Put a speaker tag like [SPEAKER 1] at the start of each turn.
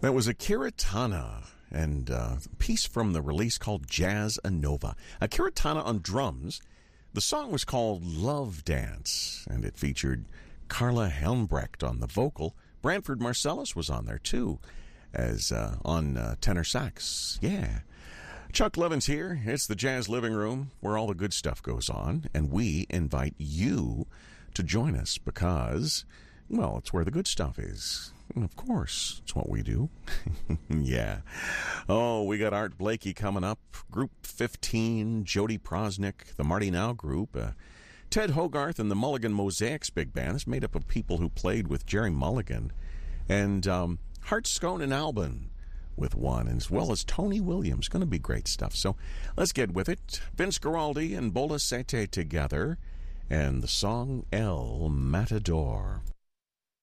[SPEAKER 1] That was Akira Tana and a piece from the release called Jazz Anova. Akira Tana on drums. The song was called Love Dance, and it featured Carla Helmbrecht on the vocal. Branford Marcellus was on there, too, as on tenor sax. Yeah. Chuck Levins here. It's the Jazz Living Room, where all the good stuff goes on, and we invite you to join us because, well, it's where the good stuff is. And of course, it's what we do. Yeah. Oh, we got Art Blakey coming up. Group 15, Jody Prosnick, the Marty Now Group, Ted Hogarth and the Mulligan Mosaics Big Band. It's made up of people who played with Jerry Mulligan. And Hart Scone and Albin with one, as well as Tony Williams. Going to be great stuff. So let's get with it. Vince Guaraldi and Bola Sete together. And the song El Matador.